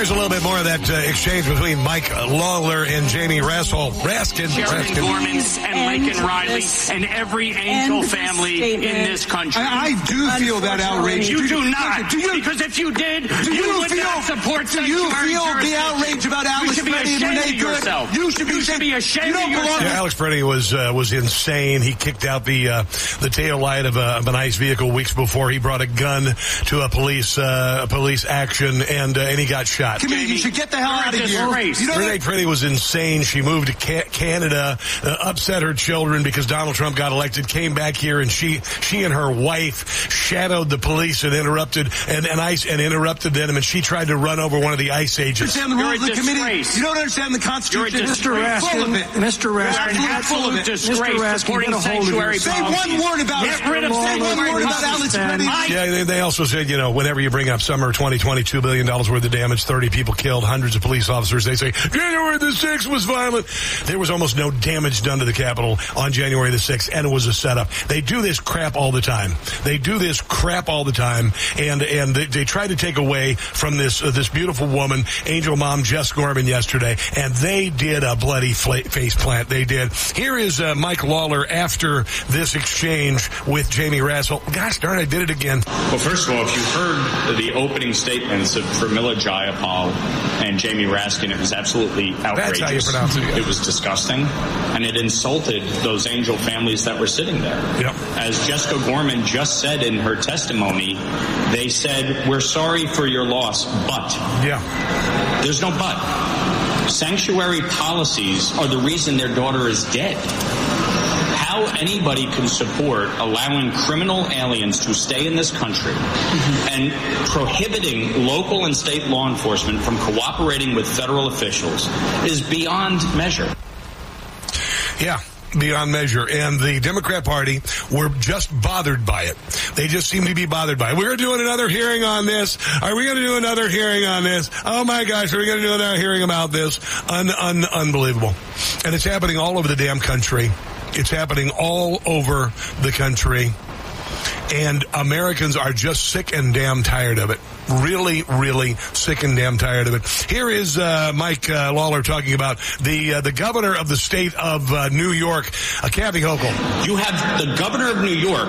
Here's a little bit more of that exchange between Mike Lawler and Jamie Raskin. Sharon Gorman and Lincoln Riley and every Angel family in this country. I do feel that outrage. You do not. Because if you did, you would not support sanctuary. Do you feel the outrage about Alex Freddie and Renee Good? You should be ashamed of yourself. Yeah, Alex Freddie was insane. He kicked out the tail light of an ICE vehicle weeks before. He brought a gun to a police action, and he got shot. You should get the hell out of here. Renee Freddie was insane. She moved to Canada, upset her children because Donald Trump got elected, came back here, and she and her wife shadowed the police and interrupted them, and she tried to run over one of the ICE agents. You don't understand the rules of the committee. You don't understand the Constitution. Mr. Raskin, full of it. Disgrace supporting sanctuary. Say one word about it. Say one word about Alex Freddie. Yeah, they also said, whenever you bring up summer 2020, $2 billion worth of damage, 30 people killed, hundreds of police officers, they say January the 6th was violent. There was almost no damage done to the Capitol on January the 6th, and it was a setup. They do this crap all the time. And they try to take away from this beautiful woman, Angel Mom Jess Gorman, yesterday, and they did a bloody face plant. They did. Here is Mike Lawler after this exchange with Jamie Raskin. Gosh darn, I did it again. Well, first of all, if you heard the opening statements of Pramila Jayapal and Jamie Raskin, it was absolutely outrageous. That's how you pronounce it. It was disgusting, and it insulted those Angel families that were sitting there. Yep. As Jessica Gorman just said in her testimony, they said, "We're sorry for your loss, but..." Yeah. There's no but. Sanctuary policies are the reason their daughter is dead. How anybody can support allowing criminal aliens to stay in this country and prohibiting local and state law enforcement from cooperating with federal officials is beyond measure. Yeah. Beyond measure. And the Democrat Party were just bothered by it. They just seem to be bothered by it. We're doing another hearing on this. Are we going to do another hearing on this? Oh my gosh, are we going to do another hearing about this? Unbelievable. And it's happening all over the damn country. It's happening all over the country. And Americans are just sick and damn tired of it. Really, really sick and damn tired of it. Here is Mike Lawler talking about the governor of the state of New York, Kathy Hochul. You have the governor of New York,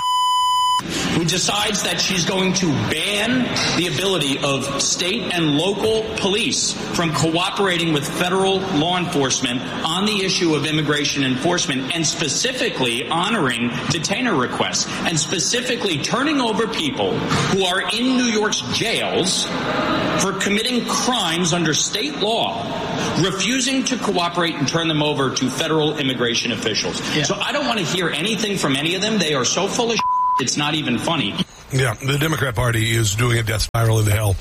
who decides that she's going to ban the ability of state and local police from cooperating with federal law enforcement on the issue of immigration enforcement, and specifically honoring detainer requests, and specifically turning over people who are in New York's jails for committing crimes under state law, refusing to cooperate and turn them over to federal immigration officials. Yeah. So I don't want to hear anything from any of them. They are so full of shit. It's not even funny. Yeah, the Democrat Party is doing a death spiral into hell.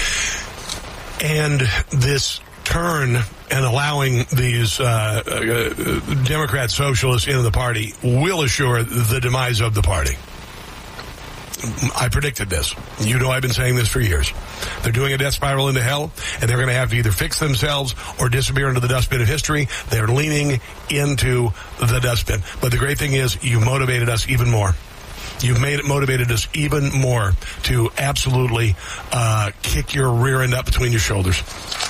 And this turn and allowing these Democrat socialists into the party will assure the demise of the party. I predicted this. You know I've been saying this for years. They're doing a death spiral into hell, and they're going to have to either fix themselves or disappear into the dustbin of history. They're leaning into the dustbin. But the great thing is you motivated us even more. You've motivated us even more to absolutely kick your rear end up between your shoulders.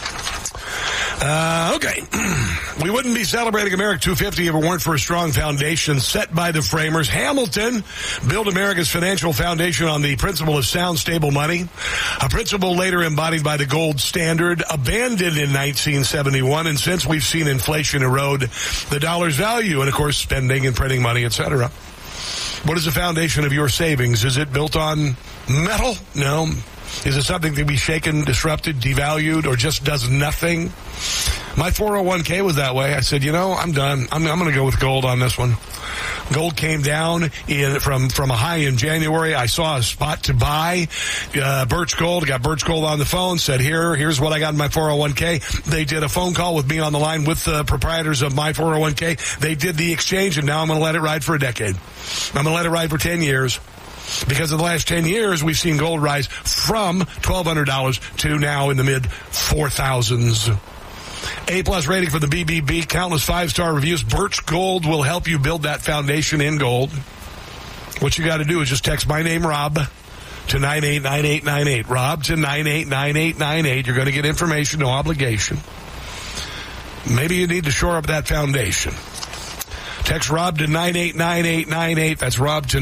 Okay. We wouldn't be celebrating America 250 if it weren't for a strong foundation set by the framers. Hamilton built America's financial foundation on the principle of sound, stable money, a principle later embodied by the gold standard, abandoned in 1971, and since we've seen inflation erode the dollar's value and, of course, spending and printing money, etc. What is the foundation of your savings? Is it built on metal? No. Is it something to be shaken, disrupted, devalued, or just does nothing? My 401k was that way. I said, I'm done. I'm going to go with gold on this one. Gold came down from a high in January. I saw a spot to buy Birch Gold. I got Birch Gold on the phone, said, here's what I got in my 401k. They did a phone call with me on the line with the proprietors of my 401k. They did the exchange, and now I'm going to let it ride for a decade. I'm going to let it ride for 10 years. Because in the last 10 years, we've seen gold rise from $1,200 to now in the mid-4,000s. A+ rating for the BBB, countless 5-star reviews. Birch Gold will help you build that foundation in gold. What you got to do is just text my name, Rob, to 989898. Rob to 989898. You're going to get information, no obligation. Maybe you need to shore up that foundation. Text Rob to 989898. That's Rob to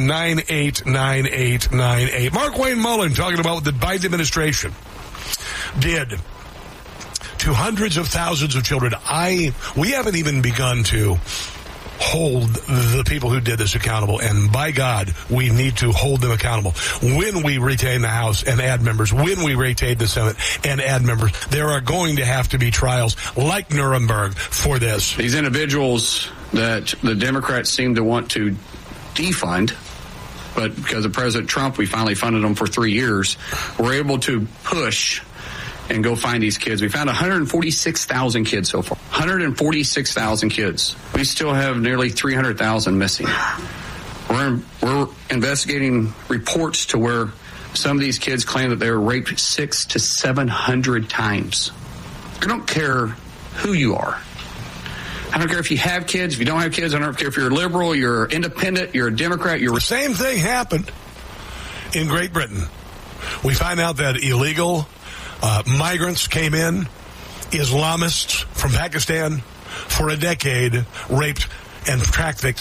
989898. Mark Wayne Mullen talking about what the Biden administration did to hundreds of thousands of children. We haven't even begun to hold the people who did this accountable, and by God, we need to hold them accountable. When we retain the House and add members, when we retain the Senate and add members, there are going to have to be trials like Nuremberg for this. These individuals that the Democrats seem to want to defund, but because of President Trump, we finally funded them for 3 years. We're able to push and go find these kids. We found 146,000 kids so far. 146,000 kids. We still have nearly 300,000 missing. We're investigating reports to where some of these kids claim that they were raped 600 to 700 times. I don't care who you are. I don't care if you have kids, if you don't have kids. I don't care if you're a liberal, you're independent, you're a Democrat. The same thing happened in Great Britain. We find out that illegal migrants came in, Islamists from Pakistan, for a decade, raped and trafficked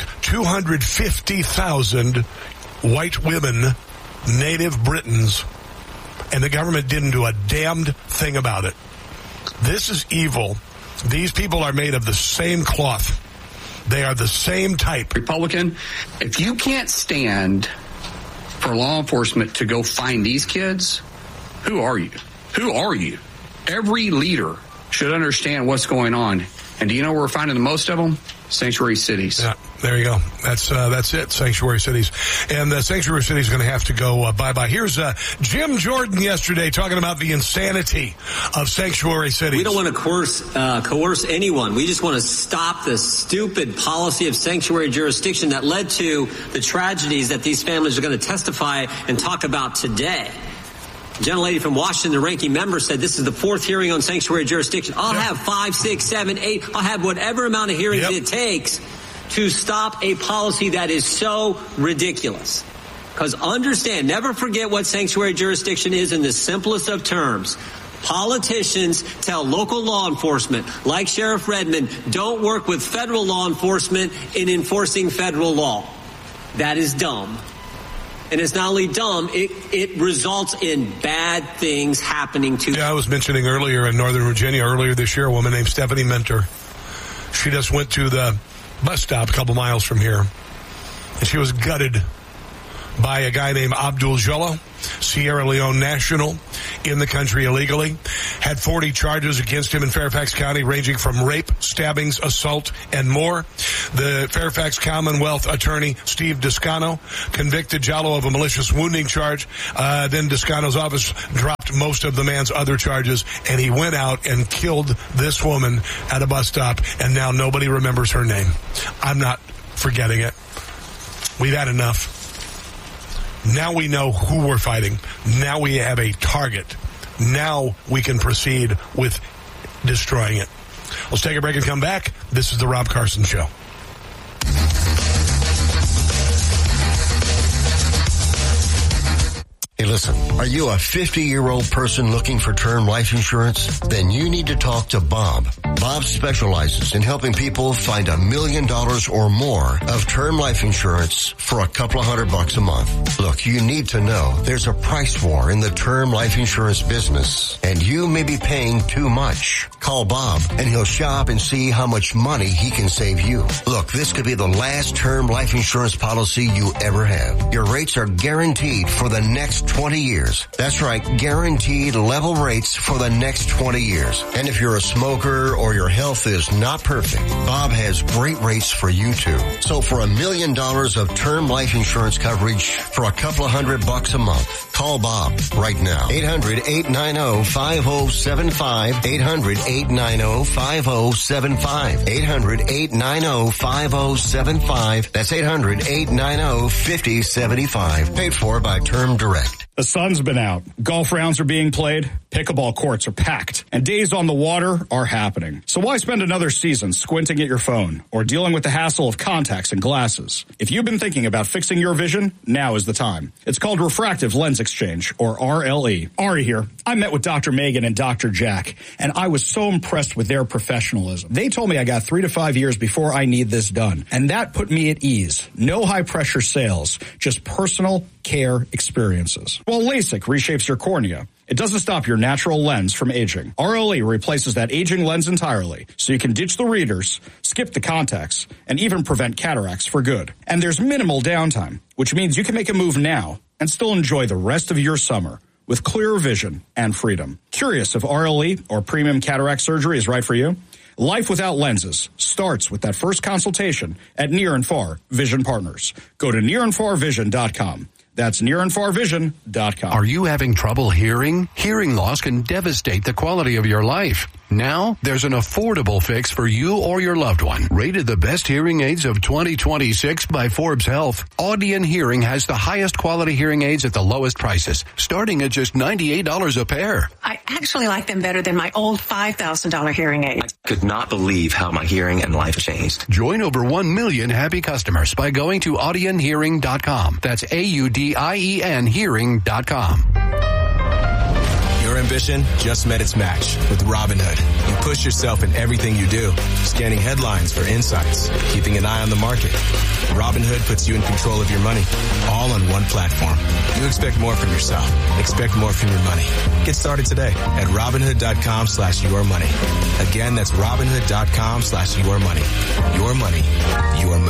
250,000 white women, native Britons, and the government didn't do a damned thing about it. This is evil. These people are made of the same cloth. They are the same type. Republican, if you can't stand for law enforcement to go find these kids, who are you? Who are you? Every leader should understand what's going on. And do you know where we're finding the most of them? Sanctuary cities. Yeah, there you go. That's it, sanctuary cities. And the sanctuary city is going to have to go bye-bye. Here's Jim Jordan yesterday talking about the insanity of sanctuary cities. We don't want to coerce anyone. We just want to stop the stupid policy of sanctuary jurisdiction that led to the tragedies that these families are going to testify and talk about today. The gentlelady from Washington, the ranking member, said this is the 4th hearing on sanctuary jurisdiction. I'll have 5, 6, 7, 8. I'll have whatever amount of hearings it takes to stop a policy that is so ridiculous. Because understand, never forget what sanctuary jurisdiction is in the simplest of terms. Politicians tell local law enforcement, like Sheriff Redmond, don't work with federal law enforcement in enforcing federal law. That is dumb. And it's not only dumb, it results in bad things happening to... Yeah, I was mentioning earlier in Northern Virginia, earlier this year, a woman named Stephanie Mentor. She just went to the bus stop a couple miles from here, and she was gutted by a guy named Abdul Jolo, Sierra Leone national, in the country illegally. Had 40 charges against him in Fairfax County, ranging from rape, stabbings, assault, and more. The Fairfax Commonwealth attorney, Steve Descano, convicted Jolo of a malicious wounding charge. Then Descano's office dropped most of the man's other charges, and he went out and killed this woman at a bus stop, and now nobody remembers her name. I'm not forgetting it. We've had enough. Now we know who we're fighting. Now we have a target. Now we can proceed with destroying it. Let's take a break and come back. This is the Rob Carson Show. Hey, listen, are you a 50-year-old person looking for term life insurance? Then you need to talk to Bob. Bob specializes in helping people find $1 million or more of term life insurance for a couple of $100 a month. Look, you need to know there's a price war in the term life insurance business, and you may be paying too much. Call Bob, and he'll shop and see how much money he can save you. Look, this could be the last term life insurance policy you ever have. Your rates are guaranteed for the next 20 years. That's right, guaranteed level rates for the next 20 years. And if you're a smoker or your health is not perfect, Bob has great rates for you too. So for $1 million of term life insurance coverage for a couple of $100 a month, call Bob right now. 800-890-5075. 800-890-5075. 800-890-5075. That's 800-890-5075. Paid for by Term Direct. The sun's been out, golf rounds are being played, pickleball courts are packed, and days on the water are happening. So why spend another season squinting at your phone or dealing with the hassle of contacts and glasses? If you've been thinking about fixing your vision, now is the time. It's called refractive lens Exchange, or RLE. Ari here. I met with Dr. Megan and Dr. Jack, and I was so impressed with their professionalism. They told me I got 3 to 5 years before I need this done, and that put me at ease. No high-pressure sales, just personal care experiences. While LASIK reshapes your cornea, it doesn't stop your natural lens from aging. RLE replaces that aging lens entirely, so you can ditch the readers, skip the contacts, and even prevent cataracts for good. And there's minimal downtime, which means you can make a move now and still enjoy the rest of your summer with clearer vision and freedom. Curious if RLE or premium cataract surgery is right for you? Life without lenses starts with that first consultation at Near and Far Vision Partners. Go to nearandfarvision.com. That's nearandfarvision.com. Are you having trouble hearing? Hearing loss can devastate the quality of your life. Now, there's an affordable fix for you or your loved one. Rated the best hearing aids of 2026 by Forbes Health, Audion Hearing has the highest quality hearing aids at the lowest prices, starting at just $98 a pair. I actually like them better than my old $5,000 hearing aids. I could not believe how my hearing and life changed. Join over 1 million happy customers by going to audionhearing.com. That's AUDIEN hearing.com. Your ambition just met its match with Robinhood. You push yourself in everything you do, scanning headlines for insights, keeping an eye on the market. Robinhood puts you in control of your money, all on one platform. You expect more from yourself. Expect more from your money. Get started today at Robinhood.com/yourmoney. Again, that's Robinhood.com/yourmoney. Your money, your move.